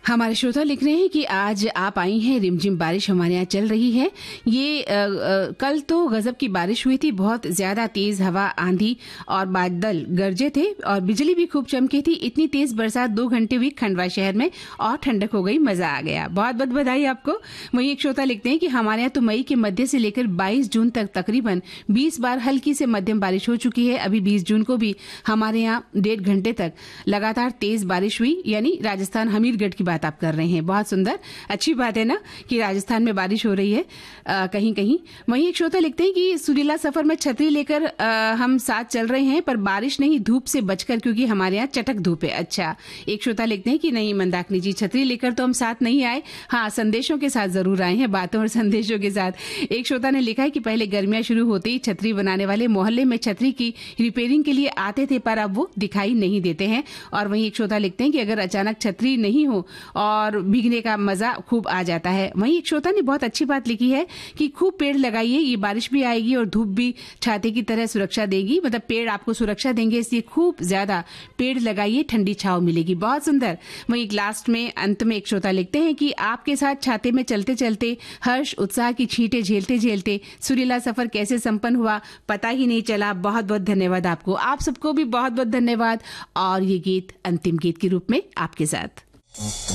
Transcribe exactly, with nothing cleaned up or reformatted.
हमारे श्रोता लिख रहे हैं कि आज आप आई हैं, रिमझिम बारिश हमारे यहाँ चल रही है। ये आ, आ, कल तो गजब की बारिश हुई थी, बहुत ज्यादा तेज हवा, आंधी और बादल गरजे थे और बिजली भी खूब चमकी थी। इतनी तेज बरसात दो घंटे हुई खंडवा शहर में और ठंडक हो गई, मजा आ गया। बहुत बहुत बधाई आपको। वहीं एक श्रोता लिखते हैं कि हमारे यहाँ तो मई के मध्य से लेकर बाईस जून तक तकरीबन बीस बार हल्की से मध्यम बारिश हो चुकी है। अभी बीस जून को भी हमारे यहाँ डेढ़ घंटे तक लगातार तेज बारिश हुई, यानी राजस्थान हमीरगढ़ की बात आप कर रहे हैं। बहुत सुंदर, अच्छी बात है ना कि राजस्थान में बारिश हो रही है आ, कहीं कहीं। वहीं एक श्रोता लिखते हैं कि सुरीला सफर में छतरी लेकर आ, हम साथ चल रहे हैं, पर बारिश नहीं, धूप से बचकर, क्योंकि हमारे यहाँ चटक धूप है। अच्छा, एक श्रोता लिखते हैं कि नहीं मंदाकिनी जी, छतरी लेकर तो हम साथ नहीं आए, हाँ संदेशों के साथ जरूर आए हैं, बातों और संदेशों के साथ। एक श्रोता ने लिखा है कि पहले गर्मियां शुरू होते ही छतरी बनाने वाले मोहल्ले में छतरी की रिपेयरिंग के लिए आते थे, पर अब वो दिखाई नहीं देते हैं। और वहीं एक श्रोता लिखते हैं कि अगर अचानक छतरी नहीं हो और भीगने का मजा खूब आ जाता है। वहीं एक श्रोता ने बहुत अच्छी बात लिखी है कि खूब पेड़ लगाइए, ये बारिश भी आएगी और धूप भी छाते की तरह सुरक्षा देगी, मतलब पेड़ आपको सुरक्षा देंगे, इसलिए खूब ज्यादा पेड़ लगाइए, ठंडी छाव मिलेगी। बहुत सुंदर। वहीं एक लास्ट में अंत में एक श्रोता लिखते हैं कि आपके साथ छाते में चलते चलते हर्ष उत्साह की छींटे झेलते झेलते सुरीला सफर कैसे संपन्न हुआ पता ही नहीं चला। बहुत बहुत धन्यवाद आपको। आप सबको भी बहुत बहुत धन्यवाद। और ये गीत अंतिम गीत के रूप में आपके साथ।